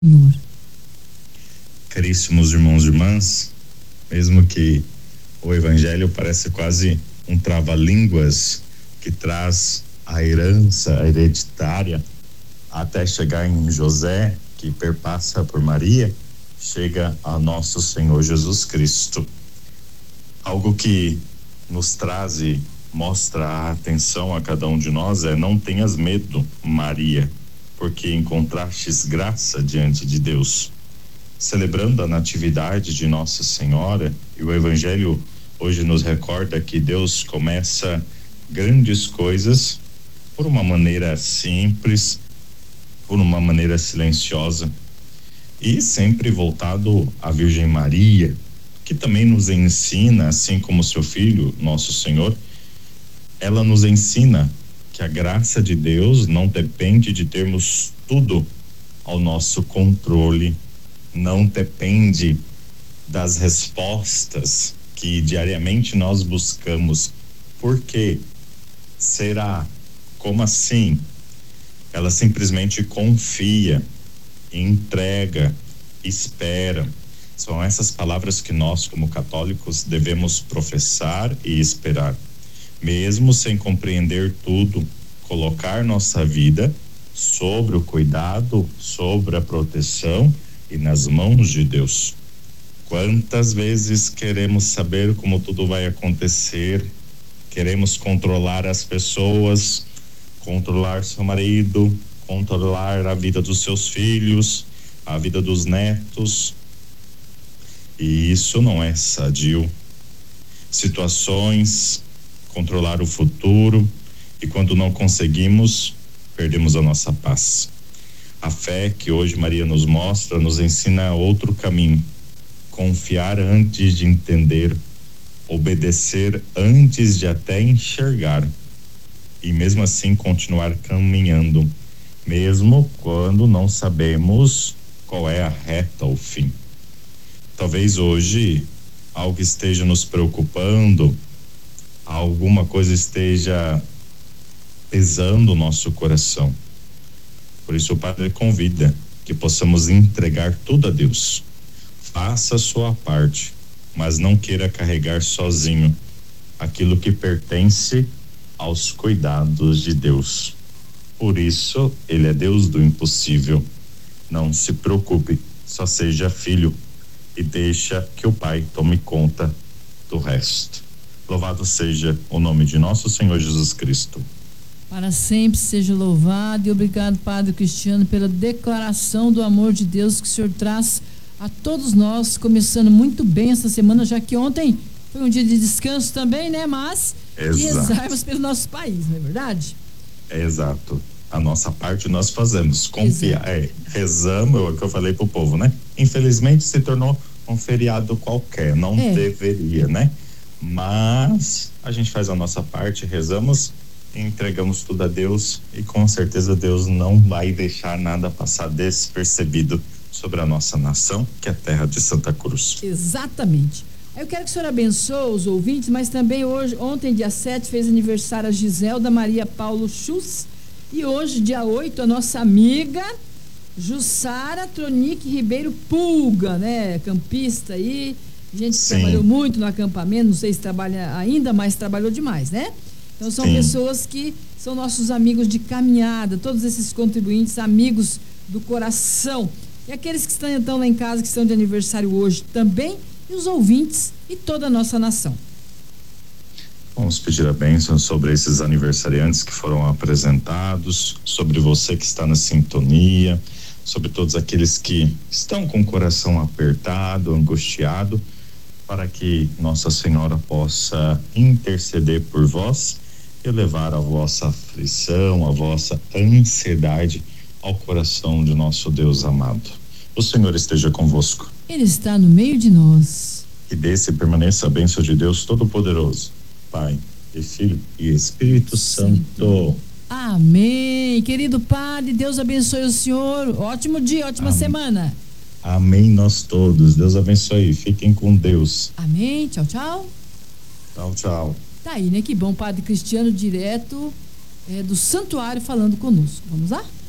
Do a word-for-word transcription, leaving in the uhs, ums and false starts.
Senhor. Caríssimos irmãos e irmãs, mesmo que o evangelho parece quase um trava-línguas que traz a herança hereditária até chegar em José, que perpassa por Maria, chega a nosso Senhor Jesus Cristo. Algo que nos traz e mostra a atenção a cada um de nós é: não tenhas medo, Maria, porque encontrastes graça diante de Deus. Celebrando a natividade de Nossa Senhora, e o evangelho hoje nos recorda que Deus começa grandes coisas por uma maneira simples, por uma maneira silenciosa, e sempre voltado à Virgem Maria, que também nos ensina, assim como seu filho, nosso Senhor, ela nos ensina que a graça de Deus não depende de termos tudo ao nosso controle, não depende das respostas que diariamente nós buscamos. Por quê? Será? Como assim? Ela simplesmente confia, entrega, espera. São essas palavras que nós, como católicos, devemos professar e esperar. Mesmo sem compreender tudo, colocar nossa vida sobre o cuidado, sobre a proteção e nas mãos de Deus. Quantas vezes queremos saber como tudo vai acontecer, queremos controlar as pessoas, controlar seu marido, controlar a vida dos seus filhos, a vida dos netos, e isso não é sadio. Situações, controlar o futuro, e quando não conseguimos, perdemos a nossa paz. A fé que hoje Maria nos mostra nos ensina outro caminho: confiar antes de entender, obedecer antes de até enxergar, e mesmo assim continuar caminhando, mesmo quando não sabemos qual é a reta ou fim. Talvez hoje algo esteja nos preocupando, alguma coisa esteja pesando o nosso coração. Por isso o Padre convida que possamos entregar tudo a Deus. Faça a sua parte, mas não queira carregar sozinho aquilo que pertence aos cuidados de Deus. Por isso, Ele é Deus do impossível. Não se preocupe, só seja filho e deixa que o Pai tome conta do resto. Louvado seja o nome de nosso Senhor Jesus Cristo. Para sempre seja louvado, e obrigado, Padre Cristiano, pela declaração do amor de Deus que o Senhor traz a todos nós, começando muito bem essa semana, já que ontem foi um dia de descanso também, né? Mas rezarmos pelo nosso país, não é verdade? É exato. A nossa parte nós fazemos, confiar, é, rezamos, é o que eu falei pro povo, né? Infelizmente se tornou um feriado qualquer, não é. deveria, né? Mas a gente faz a nossa parte, rezamos, entregamos tudo a Deus, e com certeza Deus não vai deixar nada passar despercebido sobre a nossa nação, que é a terra de Santa Cruz. Exatamente. Eu quero que o senhor abençoe os ouvintes, mas também hoje, ontem, dia sete, fez aniversário a Giselda Maria Paulo Schultz, e hoje, dia oito, a nossa amiga Jussara Tronic Ribeiro Pulga, né? Campista aí, gente que Sim. trabalhou muito no acampamento, não sei se trabalha ainda, mas trabalhou demais, né? Então são Sim. pessoas que são nossos amigos de caminhada, todos esses contribuintes, amigos do coração. E aqueles que estão então lá em casa, que estão de aniversário hoje também, e os ouvintes e toda a nossa nação. Vamos pedir a bênção sobre esses aniversariantes que foram apresentados, sobre você que está na sintonia, sobre todos aqueles que estão com o coração apertado, angustiado, para que Nossa Senhora possa interceder por vós e levar a vossa aflição, a vossa ansiedade ao coração de nosso Deus amado. O Senhor esteja convosco. Ele está no meio de nós. Que desça e permaneça a bênção de Deus Todo-Poderoso, Pai e Filho e Espírito Santo. Santo. Amém. Querido Padre, Deus abençoe o senhor. Ótimo dia, ótima Amém. semana. Amém, nós todos. Deus abençoe. Fiquem com Deus. Amém. Tchau, tchau. Tchau, tchau. Tá aí, né? Que bom, Padre Cristiano, direto é, do santuário, falando conosco. Vamos lá?